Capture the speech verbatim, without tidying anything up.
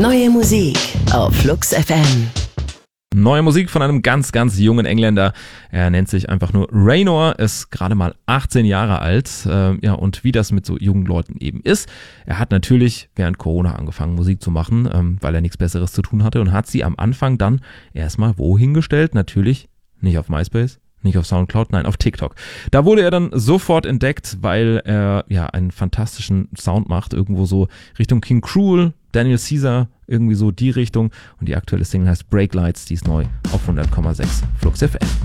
Neue Musik auf Flux F M. Neue Musik von einem ganz, ganz jungen Engländer. Er nennt sich einfach nur Raynor, ist gerade mal achtzehn Jahre alt. Äh, ja, und wie das mit so jungen Leuten eben ist. Er hat natürlich während Corona angefangen, Musik zu machen, ähm, weil er nichts Besseres zu tun hatte und hat sie am Anfang dann erstmal wohin gestellt? Natürlich nicht auf MySpace. Nicht auf Soundcloud, nein, auf TikTok. Da wurde er dann sofort entdeckt, weil er ja einen fantastischen Sound macht, irgendwo so Richtung King Cruel, Daniel Caesar, irgendwie so die Richtung. Und die aktuelle Single heißt Break Lights, die ist neu auf hundert Komma sechs Flux F M.